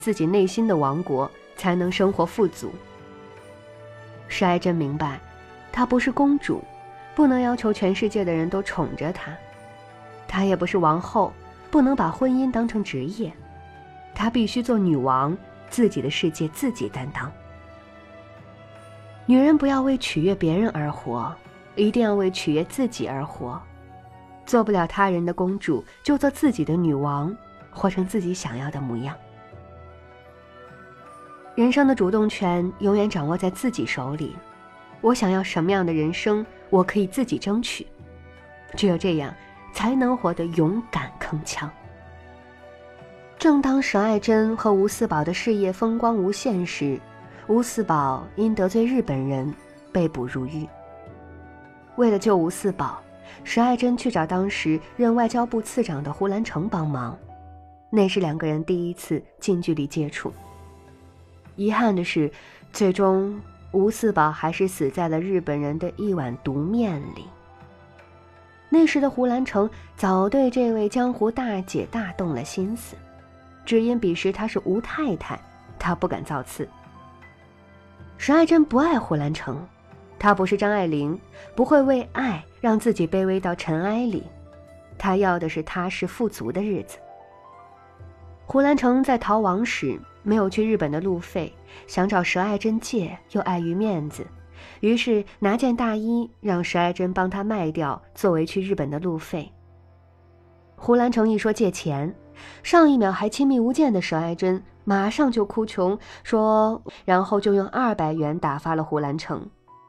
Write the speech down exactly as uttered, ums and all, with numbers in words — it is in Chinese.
自己内心的王国，才能生活富足。施爱珍明白，她不是公主，不能要求全世界的人都宠着她；她也不是王后，不能把婚姻当成职业。她必须做女王，自己的世界自己担当。女人不要为取悦别人而活，一定要为取悦自己而活。做不了他人的公主，就做自己的女王，活成自己想要的模样。人生的主动权永远掌握在自己手里，我想要什么样的人生，我可以自己争取。只有这样，才能活得勇敢铿锵。正当佘爱珍和吴四宝的事业风光无限时，吴四宝因得罪日本人被捕入狱。为了救吴四宝，佘爱珍去找当时任外交部次长的胡兰成帮忙，那是两个人第一次近距离接触。遗憾的是，最终吴四宝还是死在了日本人的一碗毒面里。那时的胡兰成早对这位江湖大姐大动了心思，只因彼时她是吴太太，他不敢造次。佘爱珍不爱胡兰成，她不是张爱玲，不会为爱让自己卑微到尘埃里，她要的是踏实富足的日子。胡兰成在逃亡时没有去日本的路费，想找佘爱珍借，又碍于面子，于是拿件大衣让佘爱珍帮他卖掉，作为去日本的路费。胡兰成一说借钱，上一秒还亲密无间的佘爱珍马上就哭穷，说然后就用二百元打发了胡兰成。